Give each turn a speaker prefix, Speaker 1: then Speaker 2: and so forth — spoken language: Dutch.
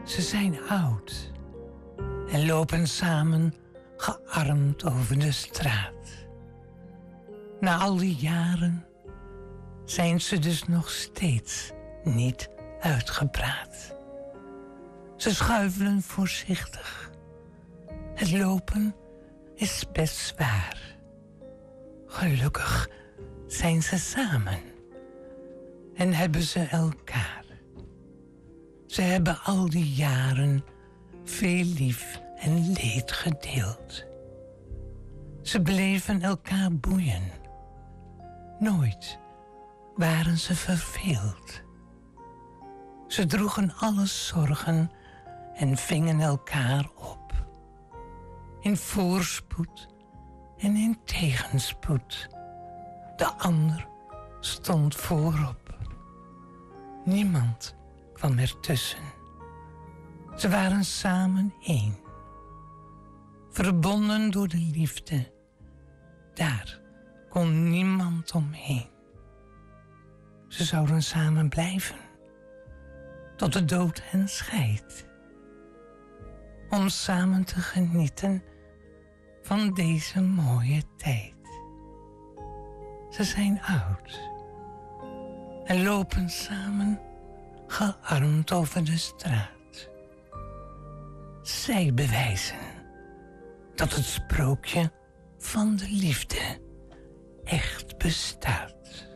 Speaker 1: Ze zijn oud en lopen samen gearmd over de straat. Na al die jaren zijn ze dus nog steeds niet uitgepraat. Ze schuifelen voorzichtig. Het lopen is best zwaar. Gelukkig zijn ze samen en hebben ze elkaar. Ze hebben al die jaren veel lief en leed gedeeld. Ze bleven elkaar boeien. Nooit waren ze verveeld. Ze droegen alle zorgen en vingen elkaar op. In voorspoed en in tegenspoed. De ander stond voorop. Niemand kwam ertussen. Ze waren samen één. Verbonden door de liefde. Daar kon niemand omheen. Ze zouden samen blijven. Tot de dood hen scheidt. Om samen te genieten van deze mooie tijd. Ze zijn oud en lopen samen gearmd over de straat. Zij bewijzen dat het sprookje van de liefde echt bestaat.